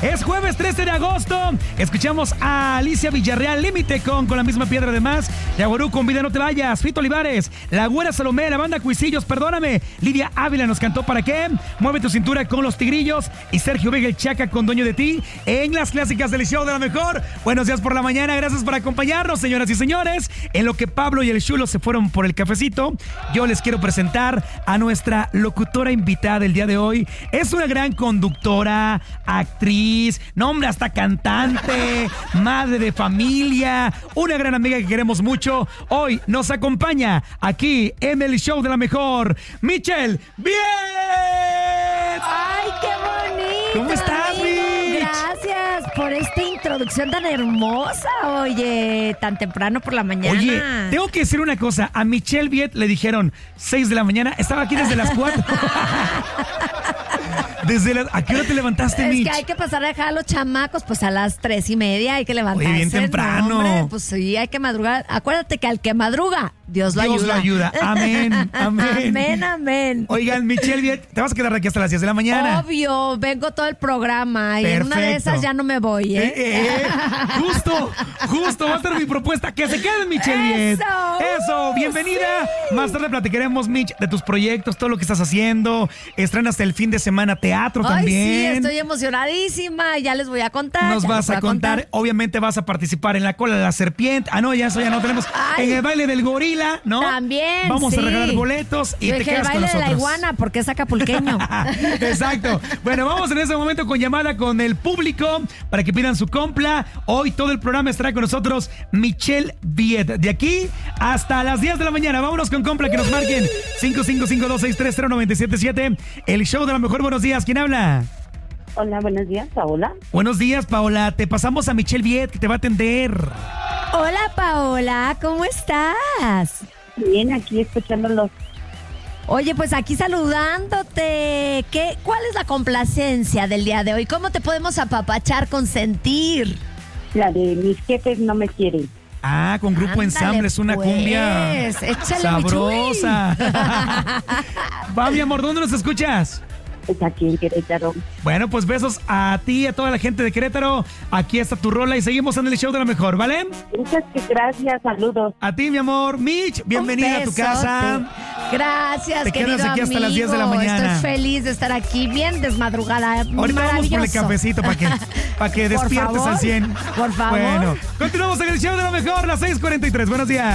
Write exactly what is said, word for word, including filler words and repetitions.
Es jueves trece de agosto. Escuchamos a Alicia Villarreal, Límite con Con la misma piedra de más. Yaguarú con Vida no te vayas. Fito Olivares, La Güera Salomé, la banda Cuisillos, Perdóname. Lidia Ávila nos cantó ¿Para qué? Mueve tu cintura con Los Tigrillos. Y Sergio Vega el Chaca con Dueño de ti. En las clásicas del show de la mejor. Buenos días por la mañana. Gracias por acompañarnos, señoras y señores. En lo que Pablo y el Chulo se fueron por el cafecito, yo les quiero presentar a nuestra locutora invitada del día de hoy. Es una gran conductora, actriz, no hombre, hasta cantante, madre de familia, una gran amiga que queremos mucho. Hoy nos acompaña aquí en el show de la mejor, Michelle Viet. ¡Ay, qué bonito! ¿Cómo estás, Mich? Gracias por esta introducción tan hermosa, oye, tan temprano por la mañana. Oye, tengo que decir una cosa, a Michelle Viet le dijeron seis de la mañana, estaba aquí desde las cuatro. Desde las, ¿a qué hora te levantaste, Mich? Es que hay que pasar a dejar a los chamacos, pues a las tres y media hay que levantarse. Oye, bien temprano. No, hombre, pues sí, hay que madrugar. Acuérdate que al que madruga, Dios lo Dios ayuda. lo ayuda. Amén, amén. Amén, amén. Oigan, Michelle Viet, te vas a quedar aquí hasta las diez de la mañana. Obvio, vengo todo el programa y Perfecto. en una de esas ya no me voy, ¿eh? Eh, eh, eh. Justo, justo, va a ser mi propuesta. Que se queden, Michelle Viet. Eso, Eso, uh, bienvenida. sí. Más tarde platicaremos, Mich, de tus proyectos, todo lo que estás haciendo. Estrenas el fin de semana teatro Ay, también. sí, estoy emocionadísima. Ya les voy a contar. Nos ya vas les a voy contar. Obviamente vas a participar en la cola de la serpiente. Ah, no, ya eso ya no tenemos. Ay. En el baile del gorila, ¿no? También, Vamos sí. a regalar boletos y Yo te dije, el quedas con baile de nosotros. la iguana, porque es acapulqueño. Exacto. Bueno, vamos en ese momento con llamada con el público para que pidan su compla. Hoy todo el programa estará con nosotros Michelle Viet. De aquí hasta las diez de la mañana. Vámonos con compla, que nos marquen cinco cinco cinco, dos seis tres, cero nueve siete siete. El show de la mejor. Buenos días. ¿Quién habla? Hola, buenos días, Paola. Buenos días, Paola. Te pasamos a Michelle Viet, que te va a atender. Hola, Paola, ¿cómo estás? Bien, aquí escuchándolos. Oye, pues aquí saludándote. ¿Qué, ¿Cuál es la complacencia del día de hoy? ¿Cómo te podemos apapachar, consentir? La de mis jefes no me quieren. Ah, con Grupo Ándale, Ensamble, es una pues, cumbia échale, sabrosa. Va, mi amor, ¿dónde nos escuchas? Es aquí en Querétaro. Bueno, pues besos a ti y a toda la gente de Querétaro. Aquí está tu rola y seguimos en el show de la mejor, ¿vale? Muchas gracias, saludos. A ti, mi amor. Mitch, bienvenida a tu casa. Gracias, Te querido quedas aquí hasta las diez de la amigo. mañana. Estoy feliz de estar aquí, bien desmadrugada. Ahorita vamos por el Maravilloso. cafecito para que, para que Por despiertes favor, al cien. por favor. Bueno, continuamos en el show de la mejor, las seis cuarenta y tres. Buenos días.